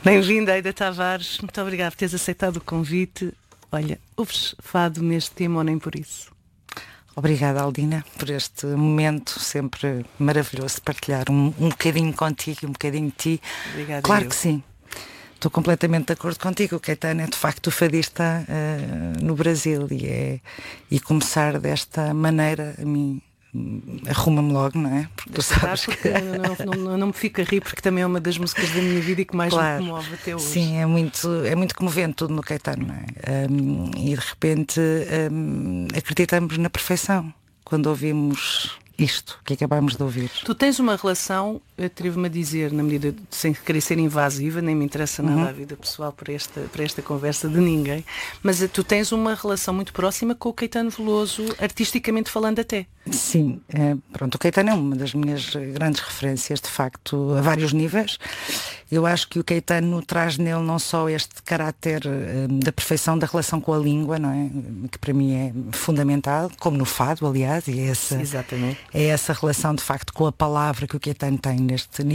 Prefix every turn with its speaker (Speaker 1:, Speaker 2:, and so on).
Speaker 1: Bem-vinda, Aida Tavares. Muito obrigada por teres aceitado o convite. Olha, ouves fado neste tema ou nem por isso?
Speaker 2: Obrigada, Aldina, por este momento sempre maravilhoso de partilhar um bocadinho contigo e um bocadinho de ti.
Speaker 1: Obrigada.
Speaker 2: Claro que sim. Estou completamente de acordo contigo. O Caetano é de facto o fadista no Brasil e começar desta maneira a mim arruma-me logo, não é?
Speaker 1: Porque tu sabes que não me fica a rir, porque também é uma das músicas da minha vida e que mais
Speaker 2: claro,
Speaker 1: me comove até hoje.
Speaker 2: Sim, é muito comovente tudo no Caetano, não é? E de repente acreditamos na perfeição quando ouvimos isto que acabámos de ouvir.
Speaker 1: Tu tens uma relação, atrevo-me a dizer, na medida de, sem querer ser invasiva, nem me interessa nada a vida pessoal para esta conversa de ninguém, mas tu tens uma relação muito próxima com o Caetano Veloso, artisticamente falando até.
Speaker 2: Sim, pronto, o Caetano é uma das minhas grandes referências, de facto, a vários níveis. Eu acho que o Caetano traz nele não só este caráter da perfeição da relação com a língua, não é? Que para mim é fundamental, como no fado, aliás, e
Speaker 1: Exatamente.
Speaker 2: é essa relação, de facto, com a palavra que o Caetano tem neste